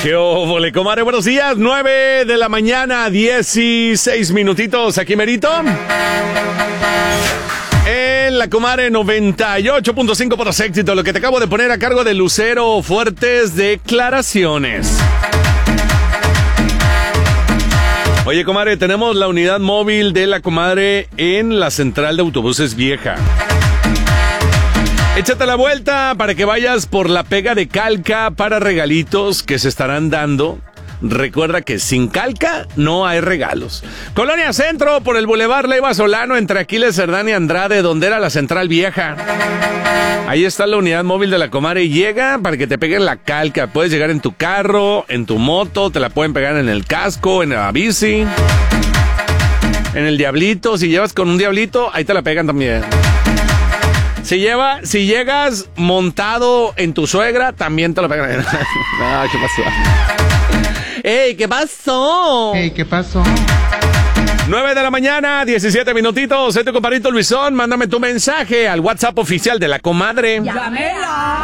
¡Qué óvole, comadre! Buenos días, 9 de la mañana, 16 minutitos, aquí merito. En la comadre 98.5 por éxito, lo que te acabo de poner a cargo de Lucero, fuertes declaraciones. Oye, comadre, tenemos la unidad móvil de la comadre en la central de autobuses vieja. Échate la vuelta para que vayas por la pega de calca para regalitos que se estarán dando. Recuerda que sin calca no hay regalos. Colonia Centro, por el Boulevard Leiva Solano, entre Aquiles Cerdán y Andrade, donde era la central vieja. Ahí está la unidad móvil de la comadre y llega para que te peguen la calca. Puedes llegar en tu carro, en tu moto, te la pueden pegar en el casco, en la bici, en el diablito. Si llevas con un diablito, ahí te la pegan también. Si llegas montado en tu suegra, también te lo pegan. No, ¿qué pasó? ¡Ey, qué pasó! Ey, ¿qué pasó? 9 de la mañana, 17 minutitos. Soy tu compadrito Luisón. Mándame tu mensaje al WhatsApp oficial de la comadre. ¡Llámela!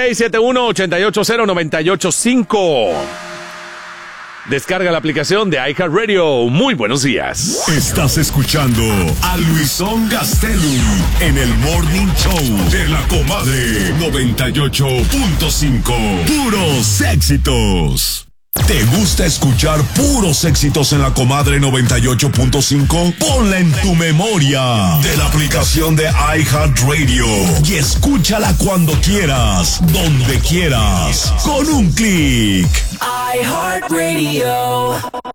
6671-880-985. Descarga la aplicación de iHeartRadio. Muy buenos días. Estás escuchando a Luisón Gastelum en el Morning Show de la comadre 98.5. Puros éxitos. ¿Te gusta escuchar puros éxitos en la comadre 98.5? Ponla en tu memoria de la aplicación de iHeartRadio y escúchala cuando quieras, donde quieras, con un clic. iHeartRadio.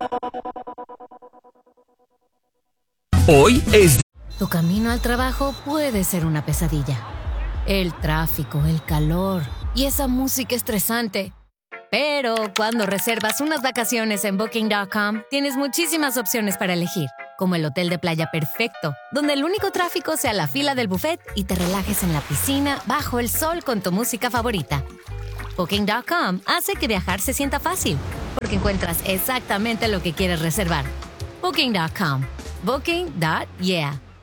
Hoy es... Tu camino al trabajo puede ser una pesadilla. El tráfico, el calor y esa música estresante. Pero cuando reservas unas vacaciones en Booking.com, tienes muchísimas opciones para elegir, como el hotel de playa perfecto, donde el único tráfico sea la fila del buffet y te relajes en la piscina bajo el sol con tu música favorita. Booking.com hace que viajar se sienta fácil, porque encuentras exactamente lo que quieres reservar. Booking.com. Booking.yeah.